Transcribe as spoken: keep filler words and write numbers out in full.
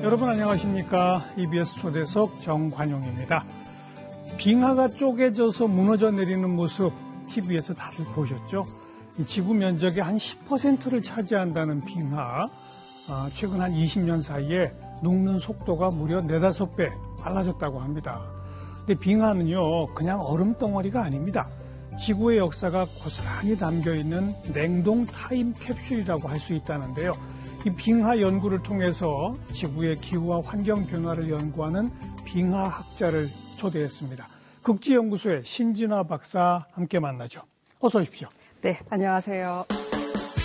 여러분 안녕하십니까? 이비에스 초대석 정관용입니다. 빙하가 쪼개져서 무너져 내리는 모습 티비에서 다들 보셨죠? 이 지구 면적의 한 십 퍼센트를 차지한다는 빙하, 아, 최근 한 이십 년 사이에 녹는 속도가 무려 네다섯 배 빨라졌다고 합니다. 근데 빙하는요, 그냥 얼음 덩어리가 아닙니다. 지구의 역사가 고스란히 담겨있는 냉동 타임 캡슐이라고 할 수 있다는데요. 이 빙하 연구를 통해서 지구의 기후와 환경 변화를 연구하는 빙하학자를 초대했습니다. 극지연구소의 신진화 박사 함께 만나죠. 어서 오십시오. 네, 안녕하세요.